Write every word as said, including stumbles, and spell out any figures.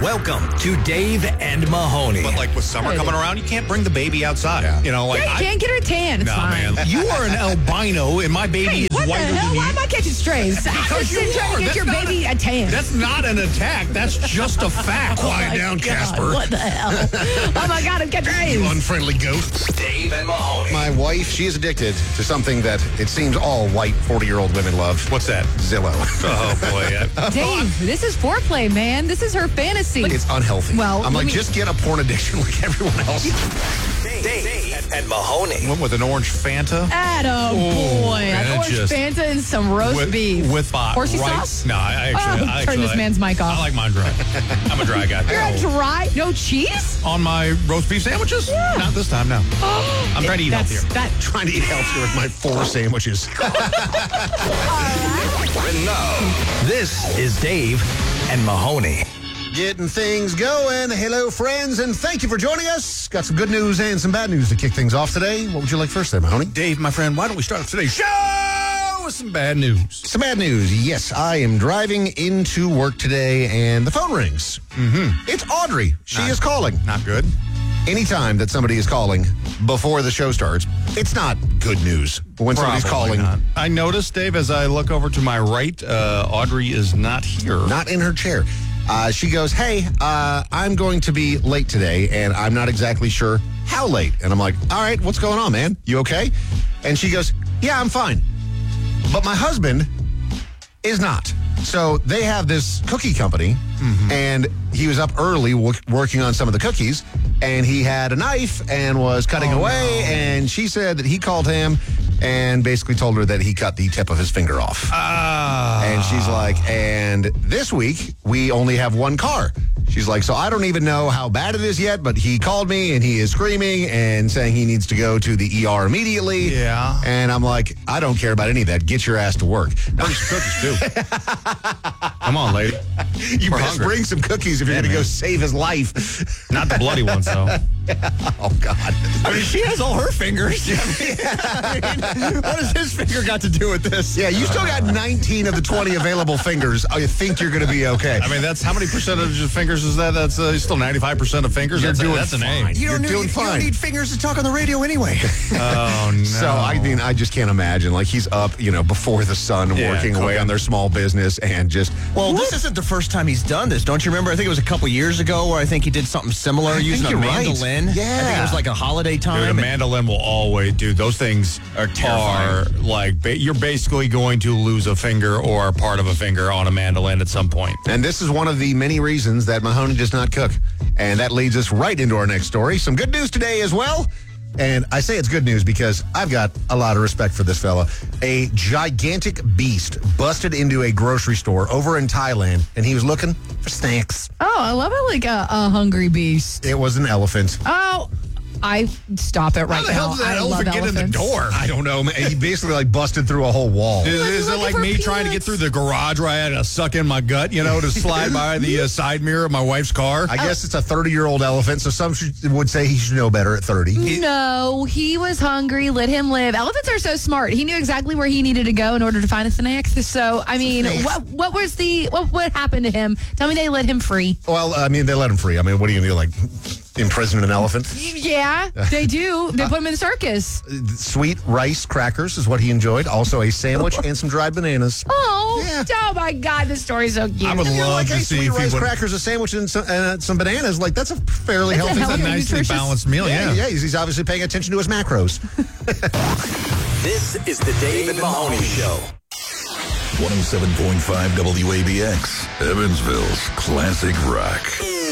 Welcome to Dave and Mahoney. But like with summer coming around, you can't bring the baby outside. Yeah. You know, like Yeah, you I, can't get her a tan. It's no, fine. man. You are an albino, and my baby Hey, is what the whiter hell? than you. Why am I catching strays? I'm Because just you trying are. to get That's your not baby a, tan. That's not an attack. That's just a fact. Quiet Oh, down, God, Casper. What the hell? Oh, my God, I'm catching You strays. unfriendly ghost. Dave and Mahoney. My wife, she is addicted to something that it seems all white forty-year-old women love. What's that? Zillow. Oh, boy. I- Dave, this is foreplay, man. This is her fantasy. It's unhealthy. Well, I'm let like, me- just get a porn addiction like everyone else. Dave, Dave and Mahoney. Went with an orange Fanta. Atta Oh, boy. man, An it orange just- Fanta and some roast with, beef. With uh, Horsey right, sauce? No, I actually, Oh, I turn actually this like- man's mic off. I like mine dry. I'm a dry guy. You're a dry, no cheese? On my roast beef sandwiches? Yeah. Not this time, no. I'm trying to eat That's, healthier. that, Trying to eat healthier with my four sandwiches. And now, this is Dave and Mahoney. Getting things going. Hello, friends, and thank you for joining us. Got some good news and some bad news to kick things off today. What would you like first there, Mahoney? Dave, my friend, why don't we start off today's show with some bad news? Some bad news. Yes, I am driving into work today, and the phone rings. Mm-hmm. It's Audrey. She Not- is calling. Not good. Anytime that somebody is calling before the show starts, it's not good news. But when somebody's Probably calling, not. I noticed, Dave, as I look over to my right, uh, Audrey is not here. not in her chair. Uh, she goes, hey, uh, I'm going to be late today, and I'm not exactly sure how late. And I'm like, all right, what's going on, man? You okay? And she goes, yeah, I'm fine. But my husband is not. So they have this cookie company, and he was up early w- working on some of the cookies, and he had a knife and was cutting Oh, away, no. and she said that he called him and basically told her that he cut the tip of his finger off. Ah. And she's like, and this week we only have one car. She's like, so I don't even know how bad it is yet, but he called me and he is screaming and saying he needs to go to the E R immediately. Yeah. And I'm like, I don't care about any of that. Get your ass to work. Bring some cookies, too. Come on, lady. You We're best hungry. bring some cookies if you're Yeah, going to go man. save his life. Not the bloody ones, though. Oh, God. I mean, she has all her fingers. What has his finger got to do with this? Yeah, you still got nineteen of the twenty available fingers. I think you're going to be okay. I mean, that's how many percentage of fingers is that? That's uh, still ninety-five percent of fingers. You're that's doing a, that's an fine. A. You're need, doing you fine. don't need fingers to talk on the radio anyway. Oh, no. So, I mean, I just can't imagine. Like, he's up, you know, before the sun, Yeah, working away cooking. on their small business and just, Well, this isn't the first time he's done this. Don't you remember? I think it was a couple years ago where I think he did something similar think using a you're right. mandolin. I think Yeah. it was like a holiday time. Dude, a and- mandolin will always, dude, those things Are terrifying. are like, ba- you're basically going to lose a finger or a part of a finger on a mandolin at some point. and this is one of the many reasons that Mahoney does not cook. And that leads us right into our next story. Some good news today as well. And I say it's good news because I've got a lot of respect for this fella. A gigantic beast busted into a grocery store over in Thailand, and he was looking for snacks. oh, I love it like a, a hungry beast. It was an elephant. Oh, I stop it right How the now. hell did that I love elephant get in the elephants. door? I don't know, man. He basically like busted through a whole wall. Is, is it looking like for me trying to get peanuts. through the garage where I had to suck in my gut, you know, to slide by the uh, side mirror of my wife's car? I guess it's a thirty-year-old elephant, so some should, would say he should know better at thirty. No, he was hungry. Let him live. Elephants are so smart. He knew exactly where he needed to go in order to find a snack. So, I mean, what what was the what what happened to him? Tell me they let him free. Well, I mean, they let him free. I mean, what are you going to do, like imprison an elephant? Yeah, they do. They put him in the circus. Sweet rice crackers is what he enjoyed. Also a sandwich and some dried bananas. Oh, Yeah. oh my God, this story's so cute. I would You're love like, to hey, see sweet if he rice would. crackers, a sandwich, and some, uh, some bananas. Like, that's a fairly That's a healthy healthy- It's a thing. nicely nutritious- balanced meal, Yeah, yeah. yeah, he's, he's obviously paying attention to his macros. This is the Dave and Mahoney Show. one oh seven point five W A B X, Evansville's classic rock.